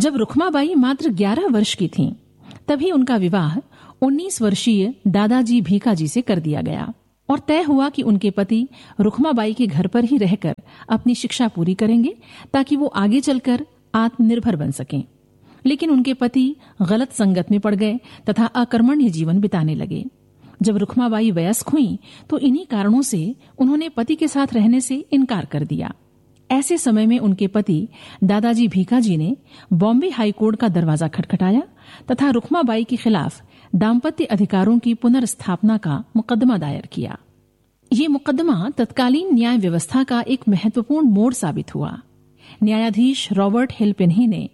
जब रुखमाबाई मात्र 11 वर्ष की थीं, तभी उनका विवाह 19 वर्षीय दादाजी भीकाजी से कर दिया गया और तय हुआ कि उनके पति रुखमाबाई के घर पर ही रहकर अपनी शिक्षा पूरी करेंगे ताकि वो आगे चलकर आत्मनिर्भर बन सकें। लेकिन उनके पति गलत संगत में पड़ गए तथा अकर्मण्य जीवन बिताने लगे। जब रुखमाबाई वयस्क हुईं तो इन्हीं कारणों से उन्होंने पति के साथ रहने से इनकार कर दिया। ऐसे समय में उनके पति दादाजी भीकाजी ने बॉम्बे हाईकोर्ट का दरवाजा खटखटाया तथा रुखमाबाई के खिलाफ दाम्पत्य अधिकारों की पुनर्स्थापना का मुकदमा दायर किया। ये मुकदमा तत्कालीन न्याय व्यवस्था का एक महत्वपूर्ण मोड़ साबित हुआ। न्यायाधीश रॉबर्ट हिल पिन्ही ने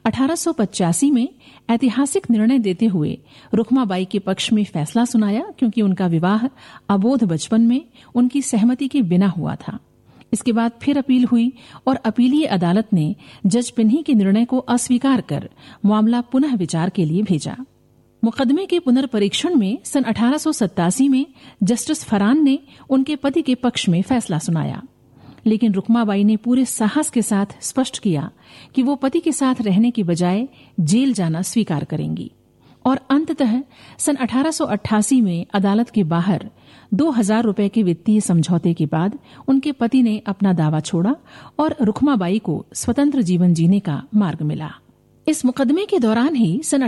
1885 में ऐतिहासिक निर्णय देते हुए रुखमाबाई के पक्ष में फैसला सुनाया, क्योंकि उनका विवाह अबोध बचपन में उनकी सहमति के बिना हुआ था। इसके बाद फिर अपील हुई और अपीलीय अदालत ने जज पिन्ही के निर्णय को अस्वीकार कर मामला पुनः विचार के लिए भेजा। मुकदमे के पुनर्परीक्षण में सन 1887 में जस्टिस फरान ने उनके पति के पक्ष में फैसला सुनाया, लेकिन रुखमाबाई ने पूरे साहस के साथ स्पष्ट किया कि वो पति के साथ रहने की बजाय जेल जाना स्वीकार करेंगी और अंततः सन 1888 में अदालत के बाहर 2000 रुपए के वित्तीय समझौते के बाद उनके पति ने अपना दावा छोड़ा और रुखमाबाई को स्वतंत्र जीवन जीने का मार्ग मिला। इस मुकदमे के दौरान ही सन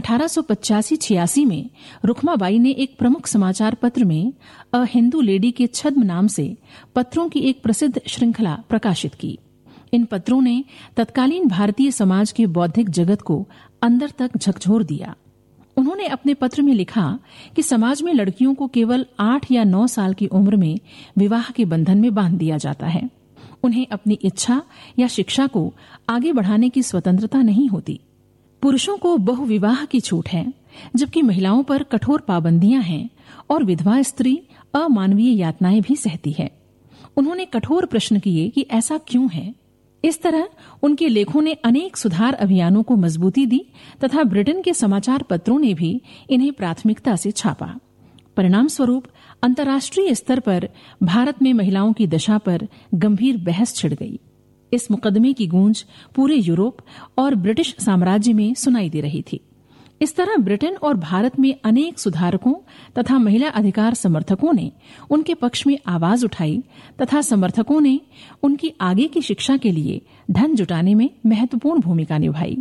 1885-86 में रुखमाबाई ने एक प्रमुख समाचार पत्र में अ हिंदू लेडी के छद्म नाम से पत्रों की एक प्रसिद्ध श्रृंखला प्रकाशित की। इन पत्रों ने तत्कालीन भारतीय समाज के बौद्धिक जगत को अंदर तक झकझोर दिया। उन्होंने अपने पत्र में लिखा कि समाज में लड़कियों को केवल 8 या 9 साल की उम्र में विवाह के बंधन में बांध दिया जाता है। उन्हें अपनी इच्छा या शिक्षा को आगे बढ़ाने की स्वतंत्रता नहीं होती। पुरुषों को बहुविवाह की छूट है, जबकि महिलाओं पर कठोर पाबंदियां हैं और विधवा स्त्री अमानवीय यातनाएं भी सहती है। उन्होंने कठोर प्रश्न किए कि ऐसा क्यों है। इस तरह उनके लेखों ने अनेक सुधार अभियानों को मजबूती दी तथा ब्रिटेन के समाचार पत्रों ने भी इन्हें प्राथमिकता से छापा। परिणाम स्वरूप अंतर्राष्ट्रीय स्तर पर भारत में महिलाओं की दशा पर गंभीर बहस छिड़ गई। इस मुकदमे की गूंज पूरे यूरोप और ब्रिटिश साम्राज्य में सुनाई दे रही थी। इस तरह ब्रिटेन और भारत में अनेक सुधारकों तथा महिला अधिकार समर्थकों ने उनके पक्ष में आवाज उठाई तथा समर्थकों ने उनकी आगे की शिक्षा के लिए धन जुटाने में महत्वपूर्ण भूमिका निभाई।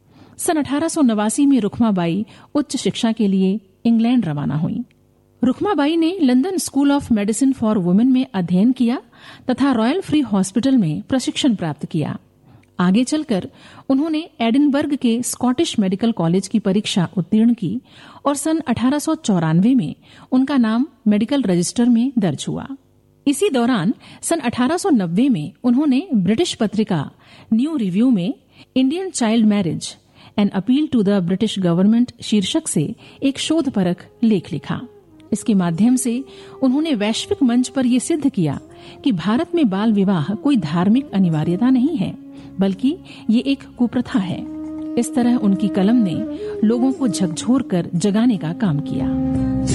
सन 1889 में रुखमाबाई उच्च शिक्षा के लिए इंग्लैंड रवाना हुई। रुखमाबाई ने London school of medicine for women में अध्ययन किया तथा रॉयल फ्री हॉस्पिटल में प्रशिक्षण प्राप्त किया। आगे चलकर उन्होंने एडिनबर्ग के स्कॉटिश मेडिकल कॉलेज की परीक्षा उत्तीर्ण की और सन 1894 में उनका नाम मेडिकल रजिस्टर में दर्ज हुआ। इसी दौरान सन 1890 में उन्होंने ब्रिटिश पत्रिका न्यू रिव्यू में Indian child marriage an appeal to the British government शीर्षक से एक शोधपरक लेख लिखा। इसके माध्यम से उन्होंने वैश्विक मंच पर यह सिद्ध किया कि भारत में बाल विवाह कोई धार्मिक अनिवार्यता नहीं है, बल्कि ये एक कुप्रथा है। इस तरह उनकी कलम ने लोगों को झकझोर कर जगाने का काम किया।